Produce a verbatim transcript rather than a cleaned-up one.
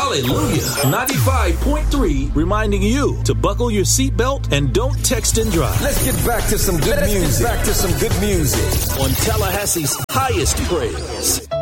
Hallelujah. ninety-five point three, reminding you to buckle your seatbelt and don't text and drive. Let's get back to some good Let's music. get back to some good music. On Tallahassee's highest praise.